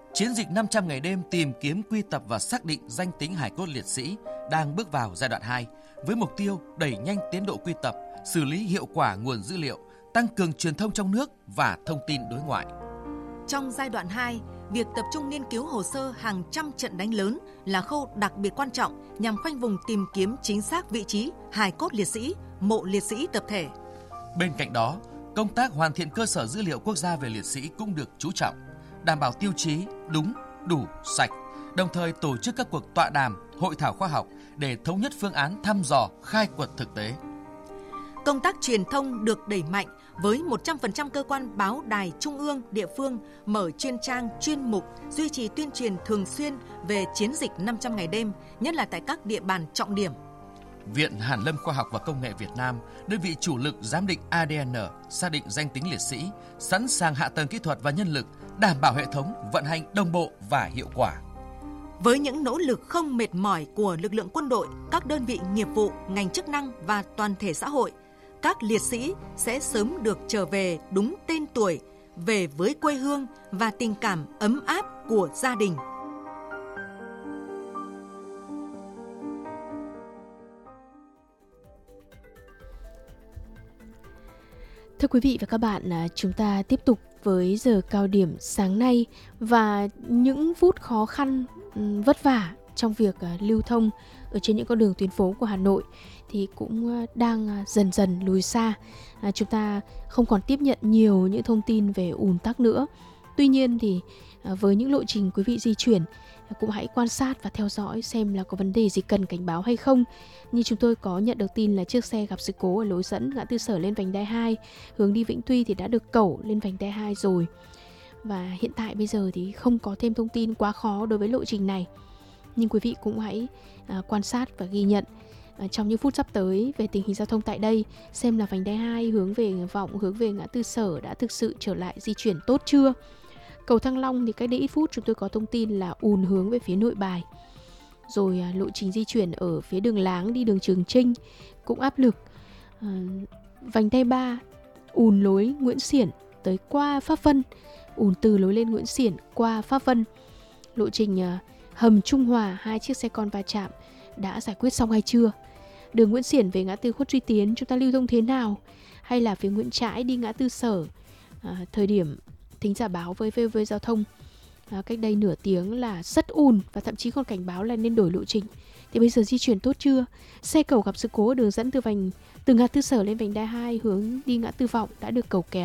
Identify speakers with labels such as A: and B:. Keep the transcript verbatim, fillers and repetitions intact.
A: Chiến dịch năm trăm ngày đêm tìm kiếm, quy tập và xác định danh tính hài cốt liệt sĩ đang bước vào giai đoạn hai với mục tiêu đẩy nhanh tiến độ quy tập, xử lý hiệu quả nguồn dữ liệu, tăng cường truyền thông trong nước và thông tin đối ngoại.
B: Trong giai đoạn hai, việc tập trung nghiên cứu hồ sơ hàng trăm trận đánh lớn là khâu đặc biệt quan trọng nhằm khoanh vùng tìm kiếm chính xác vị trí hài cốt liệt sĩ, mộ liệt sĩ tập thể.
A: Bên cạnh đó, công tác hoàn thiện cơ sở dữ liệu quốc gia về liệt sĩ cũng được chú trọng, đảm bảo tiêu chí đúng, đủ, sạch, đồng thời tổ chức các cuộc tọa đàm, hội thảo khoa học để thống nhất phương án thăm dò, khai quật thực tế.
B: Công tác truyền thông được đẩy mạnh với một trăm phần trăm cơ quan báo đài trung ương, địa phương mở chuyên trang, chuyên mục, duy trì tuyên truyền thường xuyên về chiến dịch năm trăm ngày đêm, nhất là tại các địa bàn trọng điểm.
A: Viện Hàn lâm Khoa học và Công nghệ Việt Nam, đơn vị chủ lực giám định a đê en, xác định danh tính liệt sĩ, sẵn sàng hạ tầng kỹ thuật và nhân lực, đảm bảo hệ thống vận hành đồng bộ và hiệu quả.
B: Với những nỗ lực không mệt mỏi của lực lượng quân đội, các đơn vị nghiệp vụ, ngành chức năng và toàn thể xã hội, các liệt sĩ sẽ sớm được trở về đúng tên tuổi, về với quê hương và tình cảm ấm áp của gia đình.
C: Thưa quý vị và các bạn, chúng ta tiếp tục với giờ cao điểm sáng nay và những phút khó khăn, vất vả trong việc lưu thông ở trên những con đường tuyến phố của Hà Nội thì cũng đang dần dần lùi xa. À, chúng ta không còn tiếp nhận nhiều những thông tin về ùn tắc nữa. Tuy nhiên thì với những lộ trình quý vị di chuyển cũng hãy quan sát và theo dõi xem là có vấn đề gì cần cảnh báo hay không. Như chúng tôi có nhận được tin là chiếc xe gặp sự cố ở lối dẫn ngã tư Sở lên vành đai hai, hướng đi Vĩnh Tuy thì đã được cẩu lên vành đai hai rồi. Và hiện tại bây giờ thì không có thêm thông tin quá khó đối với lộ trình này. Nhưng quý vị cũng hãy à, quan sát và ghi nhận à, trong những phút sắp tới về tình hình giao thông tại đây, xem là vành đai hai hướng về Vọng, hướng về ngã tư Sở đã thực sự trở lại di chuyển tốt chưa. Cầu Thăng Long thì cách đây ít phút chúng tôi có thông tin là ùn hướng về phía Nội Bài. Rồi à, lộ trình di chuyển ở phía đường Láng đi đường Trường Chinh cũng áp lực. à, Vành đai ba ùn lối Nguyễn Xiển tới qua Pháp Vân, ùn từ lối lên Nguyễn Xiển qua Pháp Vân. Lộ trình à, hầm Trung Hòa, hai chiếc xe con va chạm đã giải quyết xong hay chưa? Đường Nguyễn Xiển về ngã tư Khuất Duy Tiến chúng ta lưu thông thế nào? Hay là phía Nguyễn Trãi đi ngã tư Sở? À, thời điểm thính giả báo với vê o vê Giao thông à, cách đây nửa tiếng là rất ùn và thậm chí còn cảnh báo là nên đổi lộ trình. Thì bây giờ di chuyển tốt chưa? Xe cẩu gặp sự cố ở đường dẫn từ vành từ ngã tư Sở lên vành đai hai hướng đi ngã tư Vọng đã được cẩu kéo.